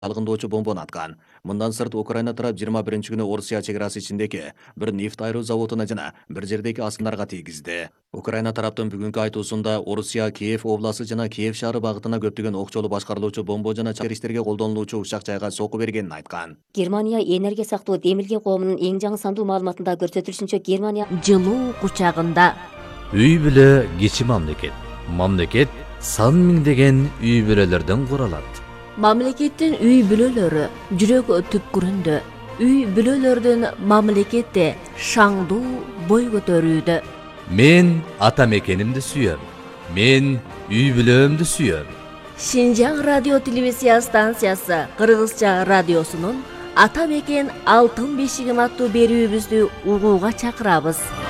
алгындоочу бомбону аткан. Мындан сырт Украина тарап 21-күнү Орусия чек арасы ичиндеги бир нефт айыруу заводуна жана бир жердеги асымдарга тийгизди. Украина тараптын бүгүнкү айтуусунда Орусия Киев областы жана Киев шаары багытына көптөгөн окчолуу башкарылуучу бомбо жана чакырыштерге колдонулуучу ушак жайга сокку бергенин айткан. Германия энергия сактоо демилге коомунун эң жаңы сандуу маалыматында көрсөтүлүшүнчө Германия жылуу кучагында. Үй бүлө кичи мамлекет. Мамлекет сан миңдеген үй бүлөлөрдөн куралат. Мамлекеттин үй бүлөлөрү жүрөк түпкүрүндө. Үй бүлөлөрдүн мамлекетте шаңдуу бой көтөрүүдө. Мен ата мекенимди сүйөм. Мен үй бүлөмдү сүйөм. Шинжаң радио телевизия станциясы Кыргызча радиосунун Ата мекен алтын бешигим аттуу берүүбүздү угууга чакырабыз.